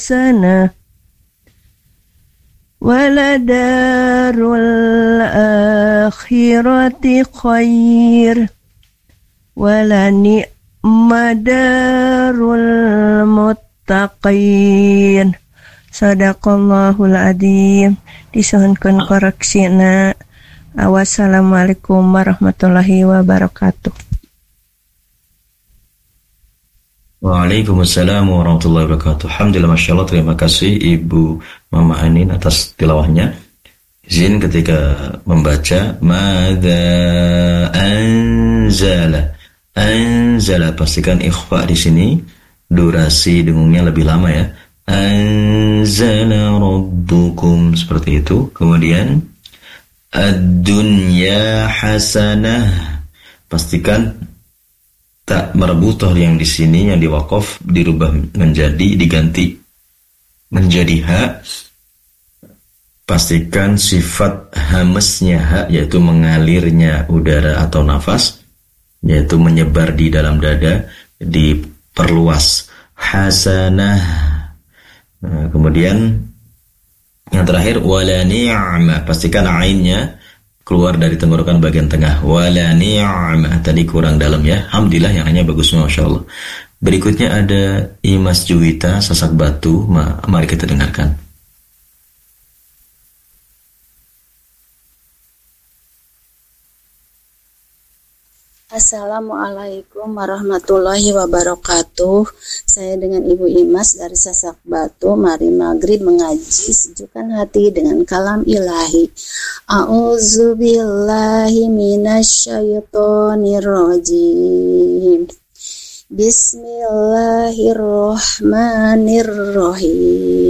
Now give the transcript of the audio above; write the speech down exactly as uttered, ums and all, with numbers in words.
sana waladarul akhirati khair walani madarul muttaqin. Sadaqallahul adzim. Disuhunkeun koreksina. Wassalamualaikum warahmatullahi wabarakatuh. Waalaikumsalam warahmatullahi wabarakatuh. Alhamdulillah, Masya Allah, terima kasih Ibu Mama Anin atas tilawahnya. Izin ketika membaca Mada anzala Anzala, pastikan ikhfa di sini. Durasi dengungnya lebih lama ya. Anzala rabbukum, seperti itu. Kemudian ad-dunya hasanah, pastikan tak marbuthah yang di sini yang diwaqaf dirubah menjadi diganti menjadi ha. Pastikan sifat hamesnya ha, yaitu mengalirnya udara atau nafas, yaitu menyebar di dalam dada, diperluas. Hasanah. Nah, kemudian yang terakhir wala ni'ma, pastikan ainnya keluar dari tenggorokan bagian tengah. Wala ni'ma, tadi kurang dalam ya. Alhamdulillah, yang hanya bagus, Masya Allah. Berikutnya ada Imas Juwita Sasak Batu. Mari kita dengarkan. Assalamualaikum warahmatullahi wabarakatuh. Saya dengan Ibu Imas dari Sasak Batu. Mari maghrib mengaji, sejukkan hati dengan kalam ilahi. A'udzubillahi minasyaitonirrajim. Bismillahirrahmanirrahim.